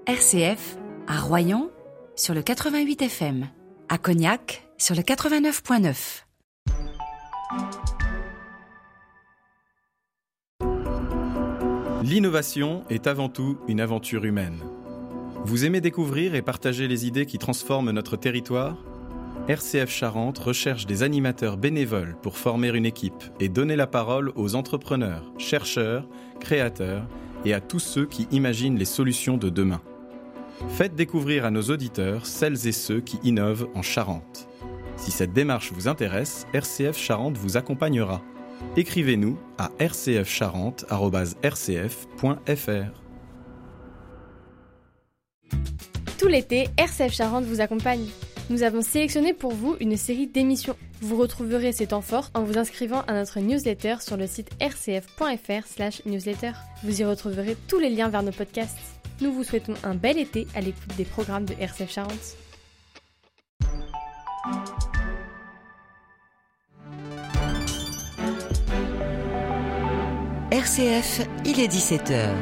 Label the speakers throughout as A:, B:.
A: RCF, à Royan, sur le 88 FM, à Cognac, sur le 89.9.
B: L'innovation est avant tout une aventure humaine. Vous aimez découvrir et partager les idées qui transforment notre territoire ? RCF Charente recherche des animateurs bénévoles pour former une équipe et donner la parole aux entrepreneurs, chercheurs, créateurs et à tous ceux qui imaginent les solutions de demain. Faites découvrir à nos auditeurs celles et ceux qui innovent en Charente. Si cette démarche vous intéresse, RCF Charente vous accompagnera. Écrivez-nous à rcfcharente@rcf.fr.
C: Tout l'été, RCF Charente vous accompagne. Nous avons sélectionné pour vous une série d'émissions. Vous retrouverez ces temps forts en vous inscrivant à notre newsletter sur le site rcf.fr/newsletter. Vous y retrouverez tous les liens vers nos podcasts. Nous vous souhaitons un bel été à l'écoute des programmes de RCF Charente.
D: RCF, il est 17h.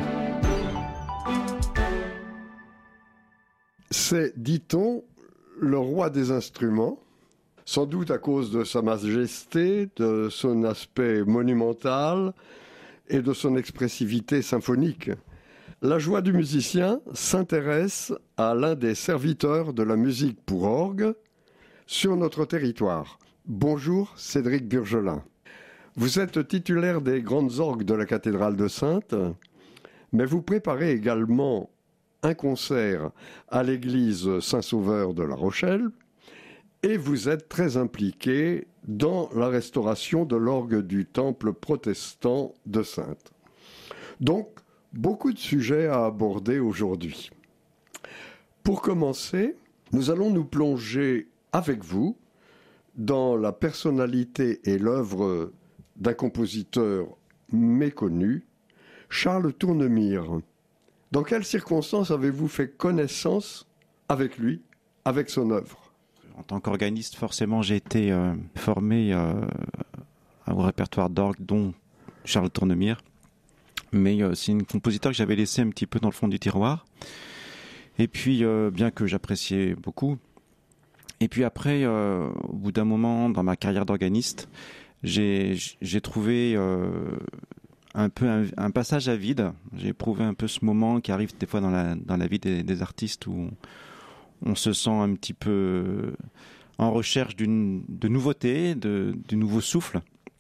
E: C'est, dit-on, le roi des instruments, sans doute à cause de sa majesté, de son aspect monumental et de son expressivité symphonique. La joie du musicien s'intéresse à l'un des serviteurs de la musique pour orgue sur notre territoire. Bonjour Cédric Burgelin. Vous êtes titulaire des grandes orgues de la cathédrale de Saintes, mais vous préparez également un concert à l'église Saint-Sauveur de La Rochelle et vous êtes très impliqué dans la restauration de l'orgue du temple protestant de Saintes. Donc, beaucoup de sujets à aborder aujourd'hui. Pour commencer, nous allons nous plonger avec vous dans la personnalité et l'œuvre d'un compositeur méconnu, Charles Tournemire. Dans quelles circonstances avez-vous fait connaissance avec lui, avec son œuvre ?
F: En tant qu'organiste, forcément, j'ai été formé au répertoire d'orgue, dont Charles Tournemire. Mais c'est un compositeur que j'avais laissé un petit peu dans le fond du tiroir. Et puis, bien que j'appréciais beaucoup. Et puis après, au bout d'un moment, dans ma carrière d'organiste, j'ai trouvé un peu un passage à vide. J'ai éprouvé un peu ce moment qui arrive des fois dans la vie des artistes où on se sent un petit peu en recherche de nouveauté, du nouveau souffle.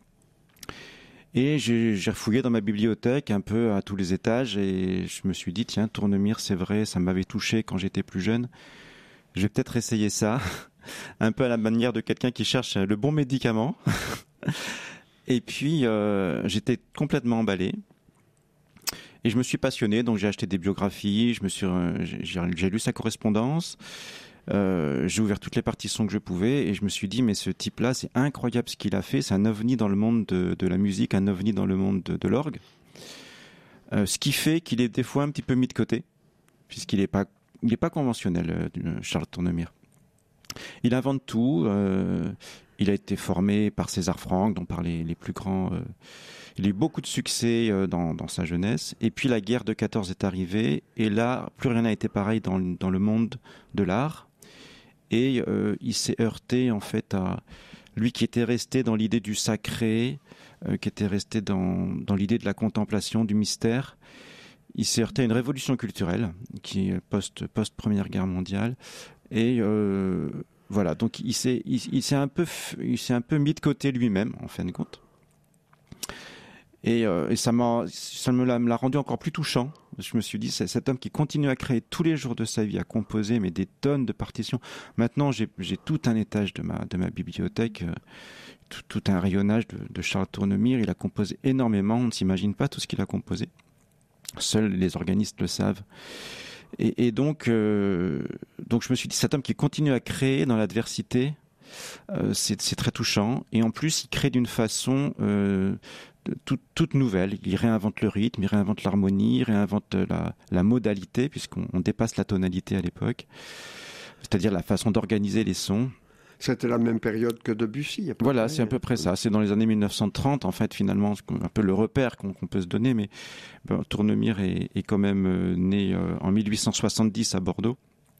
F: Et j'ai refouillé dans ma bibliothèque un peu à tous les étages et je me suis dit, tiens, Tournemire, c'est vrai, ça m'avait touché quand j'étais plus jeune. Je vais peut-être essayer ça, un peu à la manière de quelqu'un qui cherche le bon médicament. Et puis, j'étais complètement emballé. Et je me suis passionné, donc j'ai acheté des biographies, j'ai lu sa correspondance. J'ai ouvert toutes les partitions que je pouvais et je me suis dit mais ce type-là c'est incroyable ce qu'il a fait, c'est un ovni dans le monde de la musique, un ovni dans le monde de l'orgue, ce qui fait qu'il est des fois un petit peu mis de côté puisqu'il n'est pas conventionnel, Charles Tournemire. Il invente tout, il a été formé par César Franck, donc par les plus grands. Il a eu beaucoup de succès dans sa jeunesse. Et puis la guerre de 14 est arrivée. Et là, plus rien n'a été pareil dans le monde de l'art. Et il s'est heurté en fait à lui qui était resté dans l'idée du sacré, qui était resté dans l'idée de la contemplation, du mystère. Il s'est heurté à une révolution culturelle qui est post-Première Guerre mondiale. Et voilà, donc il s'est un peu mis de côté lui-même en fin de compte. Et ça me l'a rendu encore plus touchant. Je me suis dit, c'est cet homme qui continue à créer tous les jours de sa vie, à composer, mais des tonnes de partitions. Maintenant, j'ai tout un étage de ma bibliothèque, tout un rayonnage de Charles Tournemire. Il a composé énormément, on ne s'imagine pas tout ce qu'il a composé. Seuls les organistes le savent. Et donc je me suis dit, cet homme qui continue à créer dans l'adversité, c'est très touchant. Et en plus, il crée d'une façon toute nouvelle. Il réinvente le rythme, il réinvente l'harmonie, il réinvente la modalité, puisqu'on dépasse la tonalité à l'époque, c'est-à-dire la façon d'organiser les sons.
E: C'était la même période que Debussy.
F: Voilà, c'est à peu près ça. C'est dans les années 1930, en fait, finalement, un peu le repère qu'on peut se donner. Mais Tournemire est quand même né en 1870 à Bordeaux.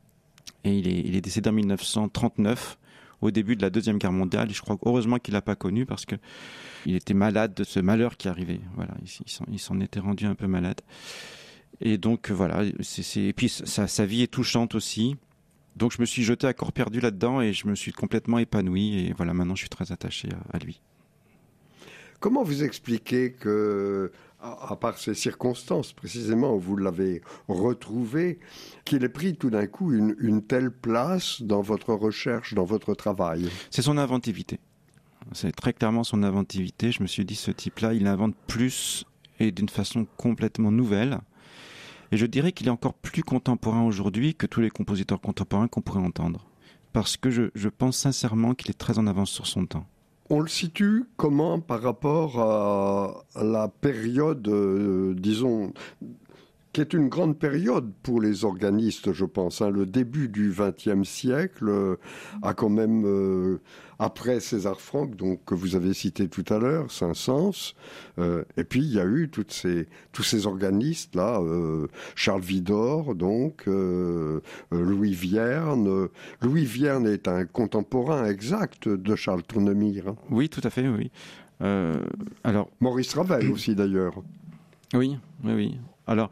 F: Et il est décédé en 1939, au début de la Deuxième Guerre mondiale. Et je crois heureusement qu'il l'a pas connu parce que il était malade de ce malheur qui arrivait. Voilà, il s'en était rendu un peu malade. Et donc, voilà. Et puis, sa vie est touchante aussi. Donc je me suis jeté à corps perdu là-dedans et je me suis complètement épanoui et voilà, maintenant je suis très attaché à lui.
E: Comment vous expliquez que, à part ces circonstances précisément où vous l'avez retrouvé, qu'il ait pris tout d'un coup une telle place dans votre recherche, dans votre travail?
F: C'est son inventivité. C'est très clairement son inventivité. Je me suis dit, ce type-là, il invente plus et d'une façon complètement nouvelle. Et je dirais qu'il est encore plus contemporain aujourd'hui que tous les compositeurs contemporains qu'on pourrait entendre. Parce que je pense sincèrement qu'il est très en avance sur son temps.
E: On le situe comment par rapport à la période, disons, qui est une grande période pour les organistes, je pense. Le début du XXe siècle a quand même, après César Franck, donc, que vous avez cité tout à l'heure, Saint-Saëns, et puis il y a eu tous ces organistes-là, Charles Widor, donc, Louis Vierne. Louis Vierne est un contemporain exact de Charles Tournemire.
F: Oui, tout à fait, oui. Alors...
E: Maurice Ravel aussi, d'ailleurs.
F: Oui. Alors,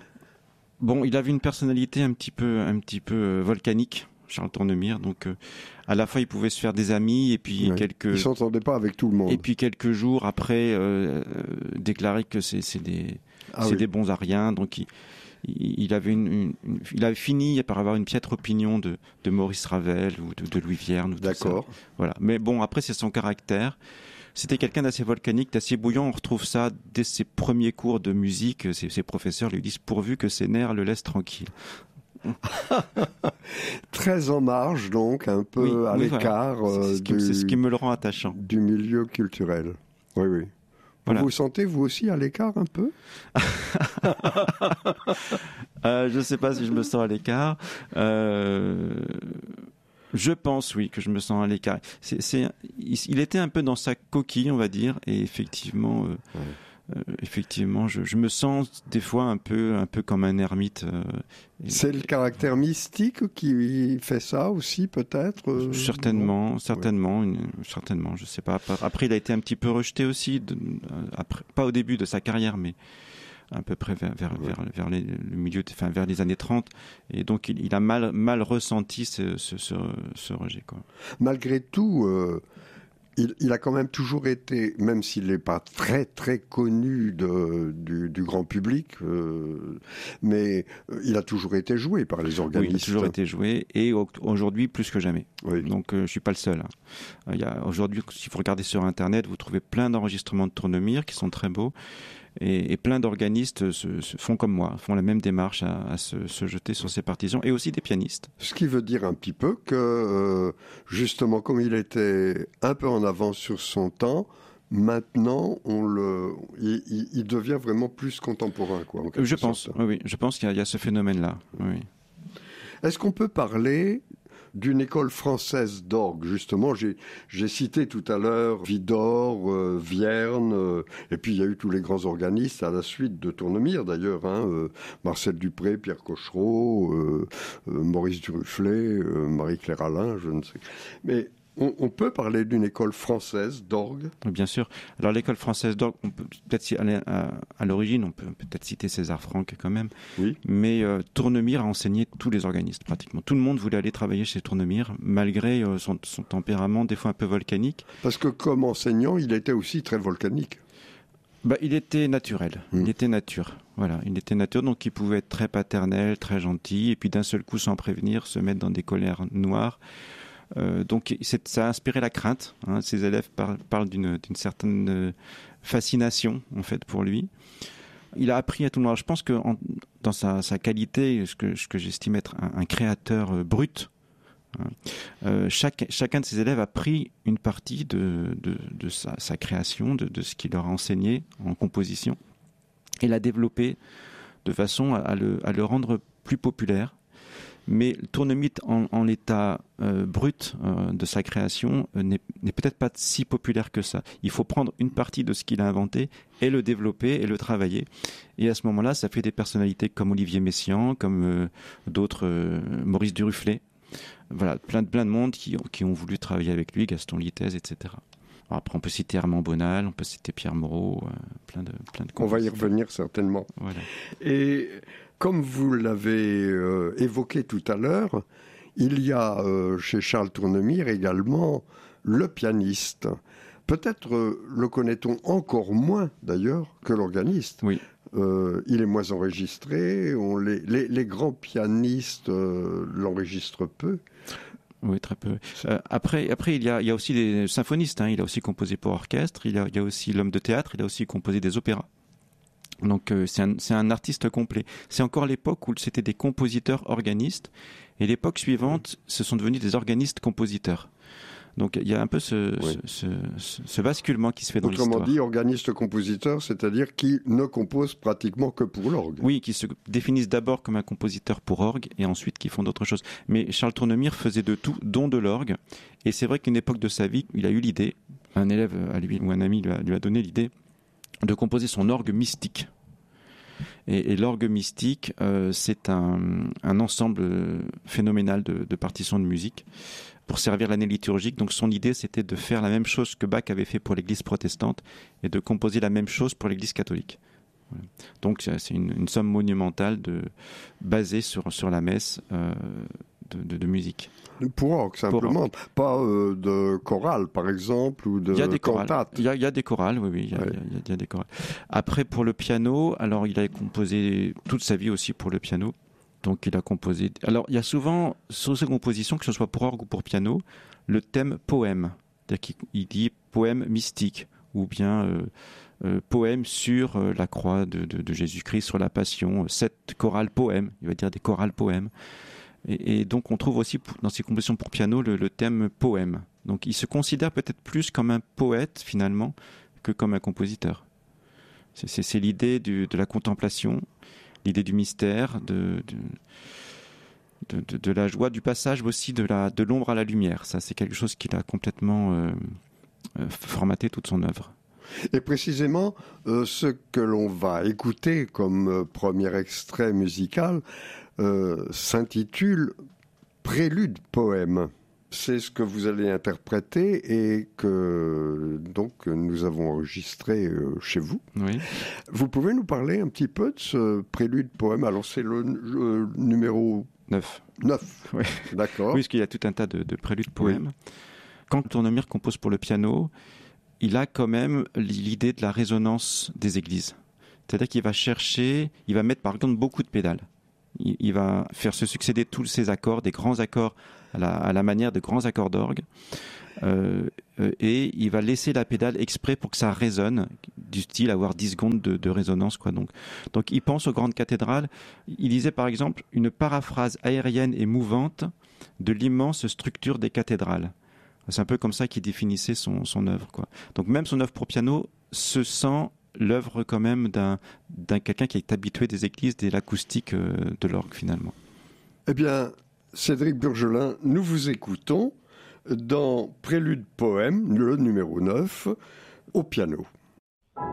F: bon, il avait une personnalité un petit peu volcanique, Charles Tournemire. Donc, à la fois, il pouvait se faire des amis et puis
E: il s'entendait pas avec tout le monde.
F: Et puis quelques jours après, déclarer que c'est des bons à rien. Donc, il avait fini par avoir une piètre opinion de Maurice Ravel ou de Louis Vierne.
E: D'accord.
F: Voilà. Mais bon, après, c'est son caractère. C'était quelqu'un d'assez volcanique, d'assez bouillant. On retrouve ça dès ses premiers cours de musique. Ses professeurs lui disent pourvu que ses nerfs le laissent tranquille.
E: Très en marge, donc, un peu à l'écart.
F: Voilà. C'est ce qui me le rend attachant.
E: Du milieu culturel. Oui. Voilà. Vous vous sentez, vous aussi, à l'écart un peu?
F: Je ne sais pas si je me sens à l'écart. Je pense, oui, que je me sens à l'écart. Il était un peu dans sa coquille, on va dire, et effectivement, je me sens des fois un peu comme un ermite.
E: C'est le caractère mystique qui fait ça aussi, peut-être.
F: Certainement, je sais pas. Après, il a été un petit peu rejeté aussi, pas au début de sa carrière, mais à peu près vers le milieu, vers les années 30, et donc il a mal ressenti ce rejet, quoi.
E: Malgré tout, il a quand même toujours été, même s'il n'est pas très très connu du grand public, mais il a toujours été joué par les organistes.
F: Oui, il a toujours été joué, et aujourd'hui plus que jamais. Oui. Donc je suis pas le seul. Aujourd'hui, si vous regardez sur Internet, vous trouvez plein d'enregistrements de Tournemire qui sont très beaux. Et plein d'organistes font comme moi, font la même démarche à se jeter sur ces partitions, et aussi des pianistes.
E: Ce qui veut dire un petit peu que, justement, comme il était un peu en avance sur son temps, maintenant, il devient vraiment plus contemporain, quoi.
F: Je pense qu'il y a ce phénomène-là. Oui.
E: Est-ce qu'on peut parler d'une école française d'orgue, justement? J'ai cité tout à l'heure Widor, Vierne, et puis il y a eu tous les grands organistes à la suite de Tournemire, d'ailleurs, Marcel Dupré, Pierre Cochereau, Maurice Duruflé, Marie-Claire Alain, je ne sais. Mais on peut parler d'une école française d'orgue?
F: Bien sûr. Alors l'école française d'orgue, on peut peut-être à l'origine, on peut peut-être citer César Franck quand même.
E: Oui.
F: Mais Tournemire a enseigné tous les organistes pratiquement. Tout le monde voulait aller travailler chez Tournemire, malgré son tempérament des fois un peu volcanique.
E: Parce que comme enseignant, il était aussi très volcanique.
F: Il était naturel. Il était nature. Voilà, il était nature, donc il pouvait être très paternel, très gentil, et puis d'un seul coup, sans prévenir, se mettre dans des colères noires. Donc ça a inspiré la crainte. Ses élèves parlent d'une certaine fascination en fait pour lui. Il a appris à tout le monde. Je pense que dans sa qualité, ce que j'estime être un créateur brut, chacun de ses élèves a pris une partie de sa création, de ce qu'il leur a enseigné en composition, et l'a développé de façon à le rendre plus populaire. Mais le tournemite en l'état brut de sa création n'est peut-être pas si populaire que ça. Il faut prendre une partie de ce qu'il a inventé et le développer et le travailler. Et à ce moment-là, ça fait des personnalités comme Olivier Messiaen, comme d'autres, Maurice Duruflé. Voilà, plein de monde qui ont voulu travailler avec lui, Gaston Littez, etc. Alors après, on peut citer Armand Bonal, on peut citer Pierre Moreau, plein de
E: On va y revenir certainement.
F: Voilà.
E: Et comme vous l'avez évoqué tout à l'heure, il y a chez Charles Tournemire également le pianiste. Peut-être le connaît-on encore moins d'ailleurs que l'organiste.
F: Oui.
E: Il est moins enregistré. Les grands pianistes l'enregistrent peu.
F: Oui, très peu. Après, il y a aussi des symphonistes. Il a aussi composé pour orchestre. Il y a aussi l'homme de théâtre. Il a aussi composé des opéras. Donc c'est un artiste complet. C'est encore l'époque où c'était des compositeurs organistes. Et l'époque suivante, ce sont devenus des organistes compositeurs. Donc il y a un peu ce basculement qui se fait dans l'histoire.
E: Autrement dit, organiste-compositeur, c'est-à-dire qui ne compose pratiquement que pour l'orgue.
F: Oui, qui se définissent d'abord comme un compositeur pour orgue et ensuite qui font d'autres choses. Mais Charles Tournemire faisait de tout, dont de l'orgue. Et c'est vrai qu'à une époque de sa vie, il a eu l'idée, un élève à lui ou un ami lui a donné l'idée de composer son orgue mystique. Et l'orgue mystique, c'est un ensemble phénoménal de partitions de musique pour servir l'année liturgique. Donc son idée, c'était de faire la même chose que Bach avait fait pour l'église protestante et de composer la même chose pour l'église catholique. Voilà. Donc c'est une somme monumentale basée sur la messe de musique.
E: Pour orgue, simplement. Pas de chorale, par exemple, ou de cantate.
F: Il y a des chorales, oui. Il y a des chorales. Après, pour le piano, alors il a composé toute sa vie aussi pour le piano. Donc il a composé... Alors il y a souvent, sur ces compositions, que ce soit pour orgue ou pour piano, le thème poème. C'est-à-dire qu'il dit poème mystique, ou bien poème sur la croix de Jésus-Christ, sur la Passion, 7 chorales poèmes, il va dire des chorales poèmes. Et donc on trouve aussi dans ses compositions pour piano le thème poème. Donc il se considère peut-être plus comme un poète finalement que comme un compositeur. C'est l'idée de la contemplation, l'idée du mystère, de la joie, du passage aussi de l'ombre à la lumière. Ça, c'est quelque chose qu'il a complètement formaté toute son œuvre.
E: Et précisément, ce que l'on va écouter comme premier extrait musical s'intitule « Prélude poème ». C'est ce que vous allez interpréter et que donc nous avons enregistré chez vous.
F: Oui.
E: Vous pouvez nous parler un petit peu de ce prélude poème? Alors c'est le numéro
F: 9.
E: Oui. D'accord.
F: Oui, parce qu'il y a tout un tas de préludes poèmes. Oui. Quand Tournemire compose pour le piano, il a quand même l'idée de la résonance des églises. C'est-à-dire qu'il va mettre par exemple beaucoup de pédales. Il va faire se succéder tous ces accords, des grands accords à la manière de grands accords d'orgue, et il va laisser la pédale exprès pour que ça résonne, du style avoir 10 secondes de résonance, quoi. Donc il pense aux grandes cathédrales. Il disait par exemple une paraphrase aérienne et mouvante de l'immense structure des cathédrales. C'est un peu comme ça qu'il définissait son œuvre, quoi. Donc même son œuvre pour piano se sent l'œuvre quand même d'un quelqu'un qui est habitué des églises, de l'acoustique de l'orgue finalement.
E: Eh bien, Cédric Burgelin, nous vous écoutons dans Prélude poème, le numéro 9, au piano.